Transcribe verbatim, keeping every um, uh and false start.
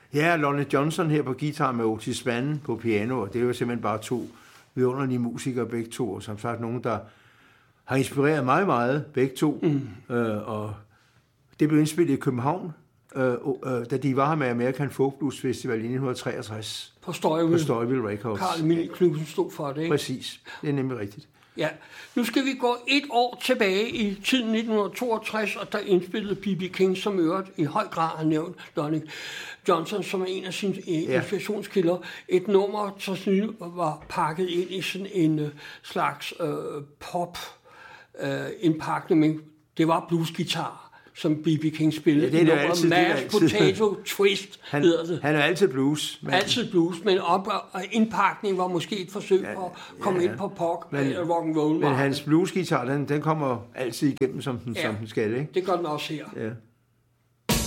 Ja, Lonnie Johnson her på guitar med Otis Spann på piano, og det er jo simpelthen bare to vidunderlige musikere begge to, og som sagt nogen, der har inspireret mig meget, begge to, mm. øh, og det blev indspillet i København, øh, øh, da de var her med American Folk Blues Festival i nitten treogtres. På Storyville. På Storyville Records. Carl Emil Knudsen stod for det, ikke? Præcis, det er nemlig rigtigt. Ja, nu skal vi gå et år tilbage i tiden nitten toogtres, og der indspillede B B King, som øvrigt i høj grad har nævnt Lonnie Johnson, som er en af sine ja. inspirationskilder. Et nummer, som var pakket ind i sådan en uh, slags uh, pop uh, indpakning, men det var bluesgitar, som B B King spillede. Ja, det er det altid. Mashed Potato Twist han, hedder det. Han er altid blues. Men... Altid blues, men op- og indpakning var måske et forsøg ja, på at komme ja, ja. ind på pop men, rock and roll. Men hans bluesgitar, den, den kommer altid igennem, som den, ja, som den skal, ikke? Det gør den også her. Ja.